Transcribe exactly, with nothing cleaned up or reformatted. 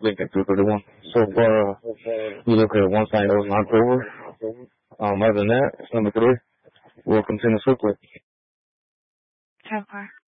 Lincoln two thirty-one. So far, uh, we look at one sign that was knocked over. Um, other than that, it's number three. We'll continue swiftly. ten four.